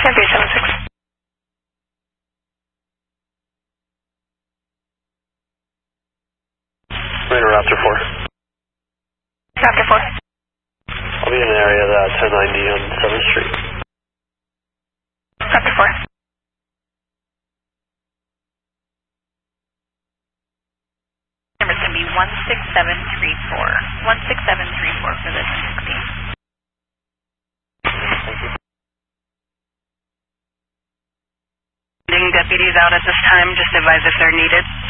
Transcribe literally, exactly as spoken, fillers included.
ten three seven six. Radar Raptor four. Raptor four. I'll be in the area of that ten ninety on seventh Street. Raptor four. Number's going to be one six seven three four. one six seven three four for the ten sixty. Deputies out at this time, just advise if they're needed.